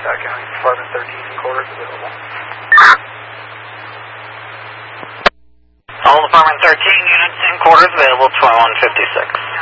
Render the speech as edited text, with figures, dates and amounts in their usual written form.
County, Department 13 and quarters available. All Department 13 units in quarters available, 2156.